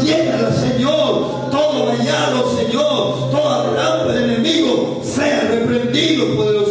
llénala, Señor. Todo vallado, Señor, toda trampa del enemigo sea reprendido, poderoso